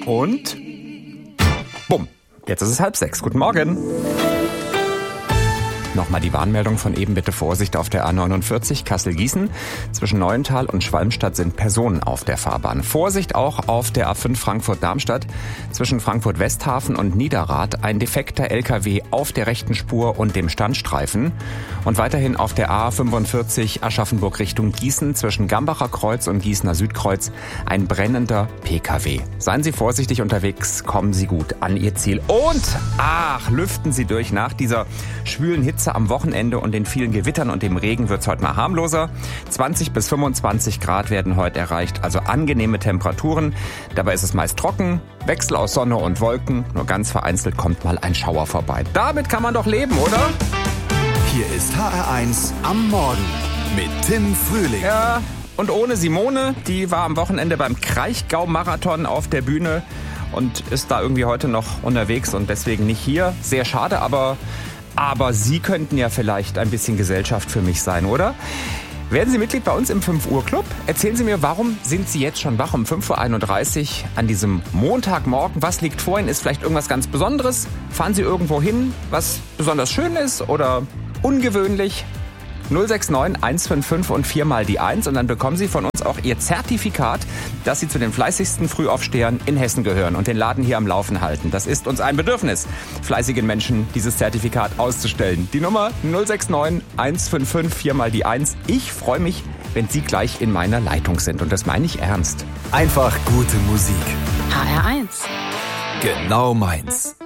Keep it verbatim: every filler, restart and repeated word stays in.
Und bumm, jetzt ist es halb sechs. Guten Morgen. Nochmal die Warnmeldung von eben, bitte Vorsicht auf der A neunundvierzig Kassel-Gießen. Zwischen Neuental und Schwalmstadt sind Personen auf der Fahrbahn. Vorsicht auch auf der A fünf Frankfurt-Darmstadt. Zwischen Frankfurt-Westhafen und Niederrad ein defekter L K W auf der rechten Spur und dem Standstreifen. Und weiterhin auf der A fünfundvierzig Aschaffenburg Richtung Gießen zwischen Gambacher Kreuz und Gießener Südkreuz ein brennender P K W. Seien Sie vorsichtig unterwegs, kommen Sie gut an Ihr Ziel. Und, ach, lüften Sie durch. Nach dieser schwülen Hitze am Wochenende und den vielen Gewittern und dem Regen wird's heute mal harmloser. zwanzig bis fünfundzwanzig Grad werden heute erreicht, also angenehme Temperaturen. Dabei ist es meist trocken, Wechsel aus Sonne und Wolken. Nur ganz vereinzelt kommt mal ein Schauer vorbei. Damit kann man doch leben, oder? Hier ist H R eins am Morgen mit Tim Frühling. Ja, und ohne Simone, die war am Wochenende beim Kraichgau-Marathon auf der Bühne und ist da irgendwie heute noch unterwegs und deswegen nicht hier. Sehr schade, aber... Aber Sie könnten ja vielleicht ein bisschen Gesellschaft für mich sein, oder? Werden Sie Mitglied bei uns im fünf Uhr Club? Erzählen Sie mir, warum sind Sie jetzt schon wach um fünf Uhr einunddreißig an diesem Montagmorgen? Was liegt vor Ihnen? Ist vielleicht irgendwas ganz Besonderes? Fahren Sie irgendwo hin, was besonders schön ist oder ungewöhnlich? null sechs neun eins fünf fünf und viermal die eins und dann bekommen Sie von uns auch Ihr Zertifikat, dass Sie zu den fleißigsten Frühaufstehern in Hessen gehören und den Laden hier am Laufen halten. Das ist uns ein Bedürfnis, fleißigen Menschen dieses Zertifikat auszustellen. Die Nummer null sechs neun eins fünf fünf viermal die eins. Ich freue mich, wenn Sie gleich in meiner Leitung sind und das meine ich ernst. Einfach gute Musik. H R eins. Genau meins.